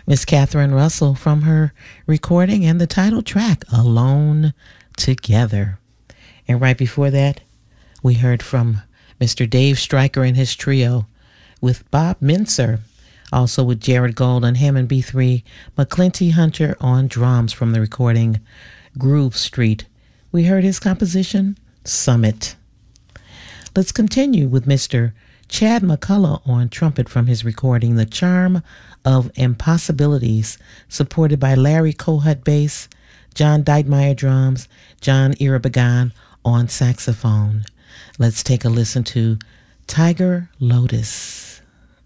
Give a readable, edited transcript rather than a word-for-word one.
Miss Catherine Russell from her recording and the title track, Alone Together. And right before that, we heard from Mr. Dave Stryker and his trio with Bob Mincer, also with Jared Gold on Hammond B3, McClinty Hunter on drums from the recording Groove Street. We heard his composition, Summit. Let's continue with Mr. Chad McCullough on trumpet from his recording The Charm of Impossibilities, supported by Larry Kohut bass, John Deitmeyer drums, John Irabagan on saxophone. Let's take a listen to Tiger Lotus.